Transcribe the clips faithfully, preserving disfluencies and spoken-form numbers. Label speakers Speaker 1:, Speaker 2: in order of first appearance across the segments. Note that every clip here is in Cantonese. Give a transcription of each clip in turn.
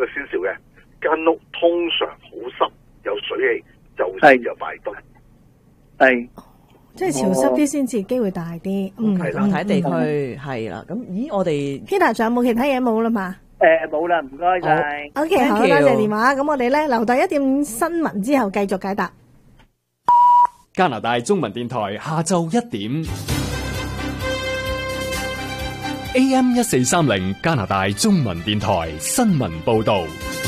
Speaker 1: 個先兆嘅，間屋通常好濕，有水氣，就算有擺動。
Speaker 2: 係，
Speaker 3: 即係潮濕啲先至機會大啲。嗯，
Speaker 1: 係啦，
Speaker 4: 睇地區係啦。咁咦，我哋
Speaker 3: Peter 仲有冇其他嘢冇啦嘛？
Speaker 2: 誒冇啦，唔該晒。
Speaker 3: OK， 好，多謝電話。咁我哋咧留待一點新聞之後繼續解答。
Speaker 5: 加拿大中文電台下晝一點 A M 一四三零加拿大中文電台新聞報道。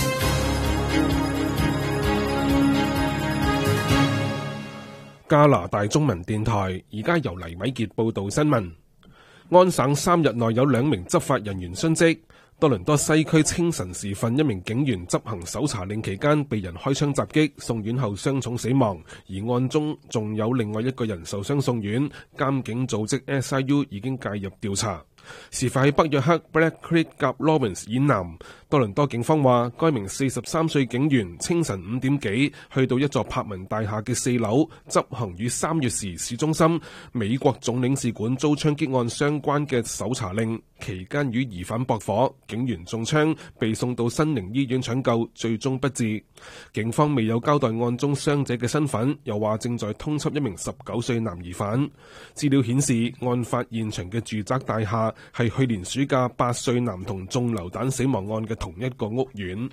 Speaker 6: 加拿大中文電台而家由黎米傑報道新聞。安省三日內有兩名執法人員殉職。多倫多西區清晨時分，一名警員執行搜查令期間被人開槍襲擊，送院後傷重死亡。而案中仲有另外一個人受傷送院。監警組織 S I U 已經介入調查。事發喺北約克 Black Creek 夾 Lawrence 以南。多倫多警方話，該名四十三歲警員清晨五點幾去到一座柏文大廈嘅四樓執行與三月時市中心美國總領事館遭槍擊案相關嘅搜查令，期間與疑犯駁火，警員中槍，被送到新寧醫院搶救，最終不治。警方未有交代案中傷者嘅身份，又話正在通緝一名十九歲男疑犯。資料顯示，案發現場嘅住宅大廈係去年暑假八歲男童中流彈死亡案嘅同一個屋苑。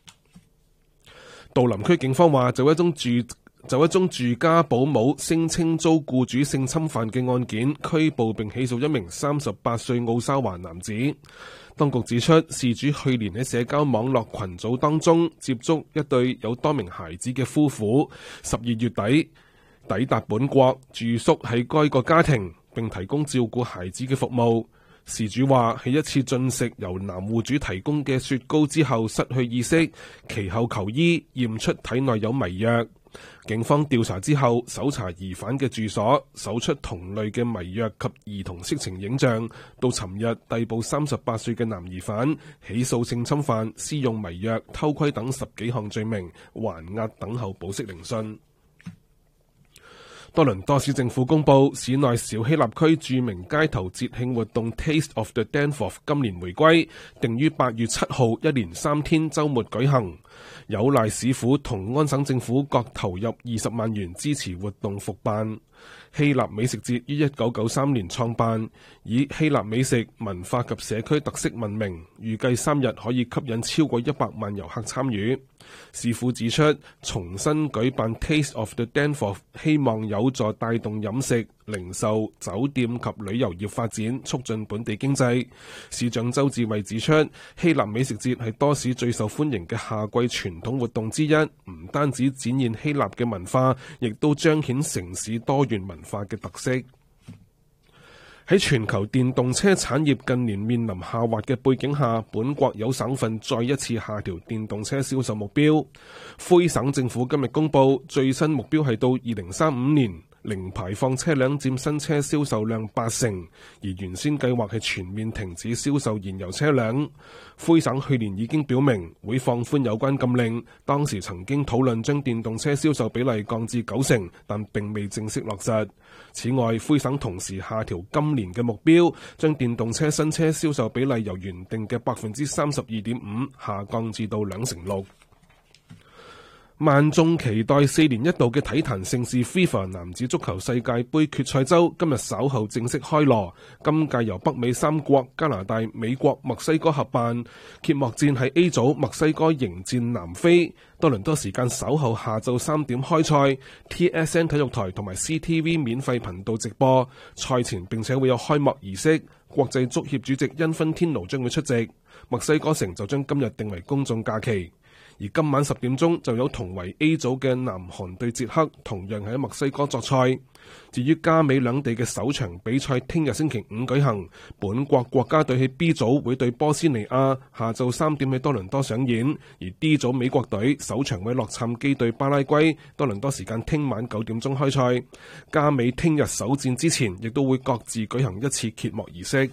Speaker 6: 杜林區警方話，就一宗住就一宗住家保姆聲稱遭僱主性侵犯嘅案件，拘捕並起訴一名三十八歲奧沙華男子。當局指出，事主去年喺社交網絡群組當中接觸一對有多名孩子嘅夫婦，十二月底抵達本國住宿喺該個家庭，並提供照顧孩子嘅服務。事主話喺一次進食由男戶主提供嘅雪糕之後失去意識，其後求醫驗出體內有迷藥。警方調查之後搜查疑犯嘅住所，搜出同類嘅迷藥及兒童色情影像。到尋日逮捕三十八歲嘅男疑犯，起訴性侵犯、施用迷藥、偷窺等十幾項罪名，還押等候保釋聆訊。多倫多市政府公布，市內小希臘區著名街頭節慶活動 Taste of the Danforth 今年回歸，定於八月七號一連三天週末舉行。有賴市府同安省政府各投入二十萬元支持活動復辦。希臘美食節於一九九三年創辦，以希臘美食、文化及社區特色聞名，預計三日可以吸引超過一百萬遊客參與。市府指出，重新舉辦 Taste of the Danforth 希望有助帶動飲食、零售、酒店及旅遊業發展，促進本地經濟。市長周志偉指出，希臘美食節係多市最受歡迎嘅夏季傳統活動之一，唔單止展現希臘嘅文化，亦都彰顯城市多元文化嘅特色。喺全球電動車產業近年面臨下滑嘅背景下，本國有省份再一次下調電動車銷售目標。魁省政府今日公布最新目標係到二零三五年，零排放車輛佔新車銷售量八成，而原先計劃係全面停止銷售燃油車輛。魁省去年已經表明會放寬有關禁令，當時曾經討論將電動車銷售比例降至九成，但並未正式落實。此外，魁省同時下調今年嘅目標，將電動車新車銷售比例由原定嘅百分之三十二點五下降至到兩成六。萬眾期待四年一度嘅體壇盛事 FIFA 男子足球世界盃決賽周今日稍後正式開鑼。今屆由北美三國加拿大、美國、墨西哥合辦，揭幕戰喺 A 組，墨西哥迎戰南非。多倫多時間稍後下晝三點開賽 ，T S N 體育台同埋 C T V 免費頻道直播。賽前並且會有開幕儀式，國際足協主席因芬天奴將會出席。墨西哥城就將今日定為公眾假期。而今晚十點鐘就有同為 A 組嘅南韓對捷克，同樣喺墨西哥作賽。至於加美兩地嘅首場比賽，聽日星期五舉行。本國國家隊喺 B 組會對波斯尼亞，下晝三點喺多倫多上演。而 D 組美國隊首場會洛杉磯對巴拉圭，多倫多時間聽晚九點鐘開賽。加美聽日首戰之前，亦都會各自舉行一次揭幕儀式。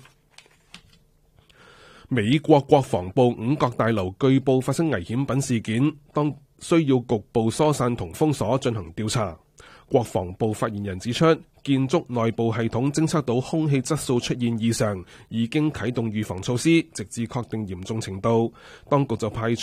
Speaker 6: 美國國防部五角大樓據報發生危險品事件，當需要局部疏散同封鎖進行調查。國防部發言人指出，建築內部系統偵測到空氣質素出現異常，已經啟動預防措施，直至確定嚴重程度。當局就派